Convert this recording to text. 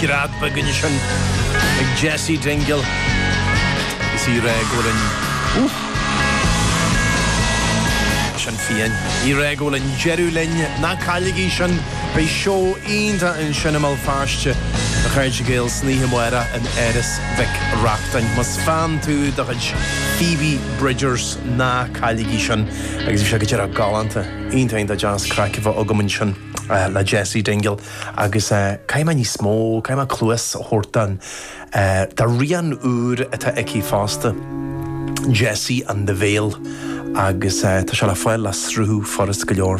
grad begin sin ag Jesse Dingle is í régolin sin fian í régolin Jerulin na cailigi sin bei seo ínta in sin amal fáiste a chaid géil sníhe muera an Eris Vic Rachtain mas fan tú dachad Phoebe Bridgers na cailigi sin agus bhí se go dear galanta ínta ínta jazz cracibh agamann sin le Jesse Dingle agus caiim ní smó caiim clúas hortan tá rian úr atá eici fásta Jesse and the Veil agus tá se le fáil le srú forras go leor